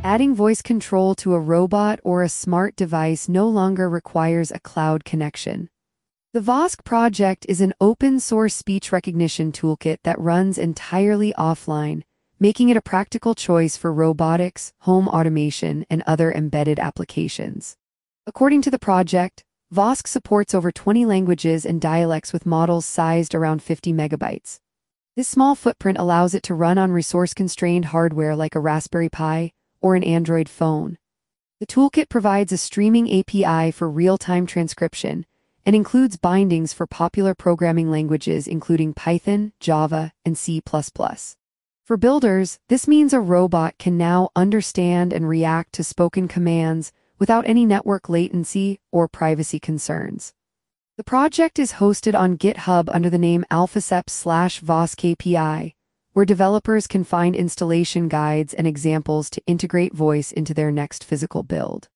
Adding voice control to a robot or a smart device no longer requires a cloud connection. The Vosk project is an open-source speech recognition toolkit that runs entirely offline, making it a practical choice for robotics, home automation, and other embedded applications. According to the project, Vosk supports over 20 languages and dialects with models sized around 50 megabytes. This small footprint allows it to run on resource-constrained hardware like a Raspberry Pi or an Android phone. The toolkit provides a streaming API for real-time transcription and includes bindings for popular programming languages including Python, Java, and C++. For builders, this means a robot can now understand and react to spoken commands without any network latency or privacy concerns. The project is hosted on GitHub under the name AlphaSep/Vosk API, where developers can find installation guides and examples to integrate voice into their next physical build.